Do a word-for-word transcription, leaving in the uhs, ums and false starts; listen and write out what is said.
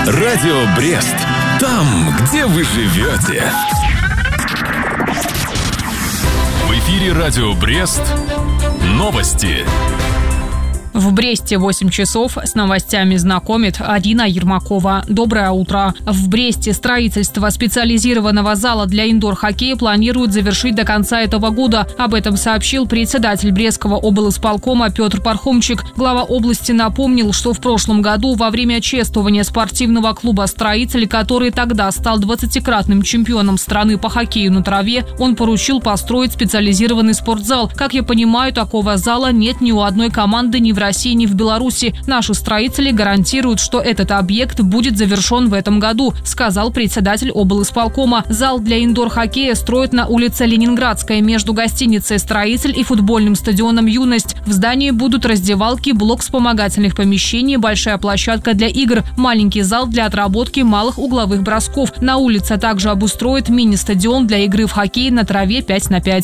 Радио Брест. Там, где вы живете. В эфире Радио Брест. Новости. В Бресте восемь часов. С новостями знакомит Арина Ермакова. Доброе утро. В Бресте строительство специализированного зала для индор-хоккея планируют завершить до конца этого года. Об этом сообщил председатель Брестского облисполкома Петр Пархомчик. Глава области напомнил, что в прошлом году во время чествования спортивного клуба «Строитель», который тогда стал двадцатикратным чемпионом страны по хоккею на траве, он поручил построить специализированный спортзал. Как я понимаю, такого зала нет ни у одной команды ни в России, ни в Беларуси. Наши строители гарантируют, что этот объект будет завершен в этом году, сказал председатель облисполкома. Зал для индор-хоккея строят на улице Ленинградская между гостиницей «Строитель» и футбольным стадионом «Юность». В здании будут раздевалки, блок вспомогательных помещений, большая площадка для игр, маленький зал для отработки малых угловых бросков. На улице также обустроят мини-стадион для игры в хоккей на траве пять на пять.